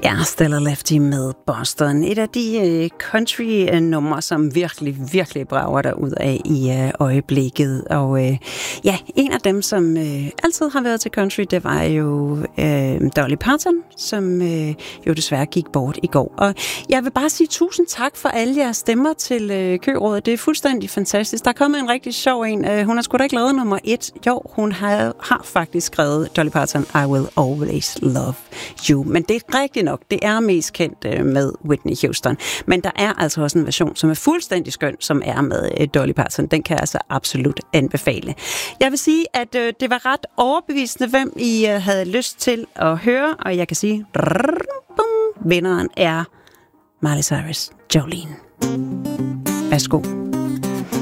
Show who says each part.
Speaker 1: Ja, Stella Lefty med Boston. Et af de country-numre, som virkelig, virkelig brager derud af i øjeblikket. Og ja, en af dem, som altid har været til country, det var jo Dolly Parton, som jo desværre gik bort i går. Og jeg vil bare sige tusind tak for alle jeres stemmer til Kørådet. Det er fuldstændig fantastisk. Der er kommet en rigtig sjov en. Hun har sgu da ikke lavet nummer 1. Jo, hun har faktisk skrevet Dolly Parton, I Will Always Love You. Men det er rigtigt nok. Det er mest kendt med Whitney Houston. Men der er altså også en version, som er fuldstændig skøn, som er med Dolly Parton. Den kan jeg altså absolut anbefale. Jeg vil sige, at det var ret overbevisende, hvem I havde lyst til at høre. Og jeg kan sige, vinderen er Miley Cyrus, Jolene. Værsgo.